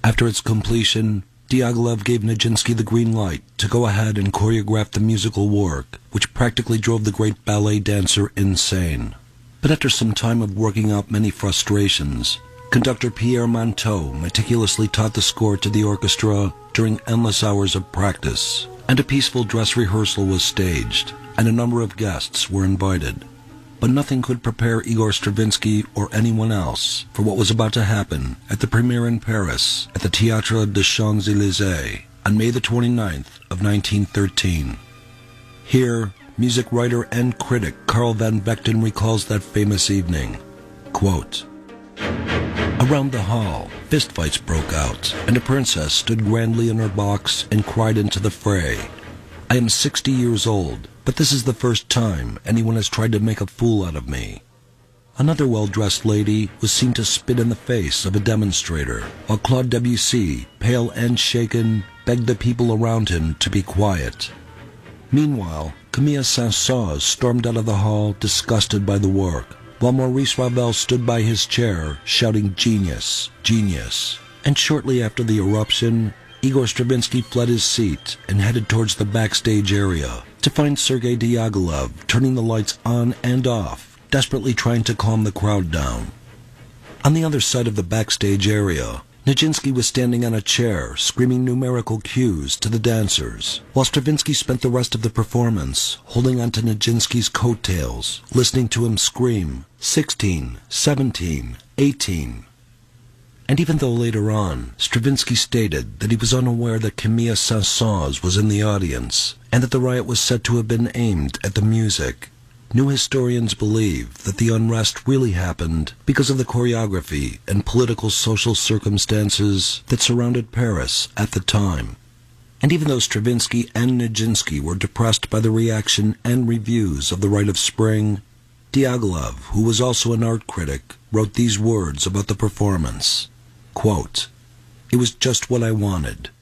After its completion, Diaghilev gave Nijinsky the green light to go ahead and choreograph the musical work, which practically drove the great ballet dancer insane. But after some time of working out many frustrations, conductor Pierre Manteau meticulously taught the score to the orchestra during endless hours of practice, and a peaceful dress rehearsal was staged, and a number of guests were invited. But nothing could prepare Igor Stravinsky or anyone else for what was about to happen at the premiere in Paris at the Théâtre des Champs-Élysées on May the 29th of 1913. Here, music writer and critic Carl van Vechten recalls that famous evening. Quote, "Around the hall, fistfights broke out, and a princess stood grandly in her box and cried into the fray. I am 60 years old, but this is the first time anyone has tried to make a fool out of me." Another well-dressed lady was seen to spit in the face of a demonstrator, while Claude Debussy, pale and shaken, begged the people around him to be quiet. Meanwhile, Camille Saint-Saëns stormed out of the hall, disgusted by the work, while Maurice Ravel stood by his chair, shouting "Genius, genius." And shortly after the eruption, Igor Stravinsky fled his seat and headed towards the backstage area to find Sergei Diaghilev turning the lights on and off, desperately trying to calm the crowd down. On the other side of the backstage area, Nijinsky was standing on a chair, screaming numerical cues to the dancers, while Stravinsky spent the rest of the performance holding on to Nijinsky's coattails, listening to him scream, 16, 17, 18. And even though later on, Stravinsky stated that he was unaware that Camille Saint-Saëns was in the audience, and that the riot was said to have been aimed at the music, new historians believe that the unrest really happened because of the choreography and political social circumstances that surrounded Paris at the time. And even though Stravinsky and Nijinsky were depressed by the reaction and reviews of The Rite of Spring, Diaghilev, who was also an art critic, wrote these words about the performance. Quote, "It was just what I wanted.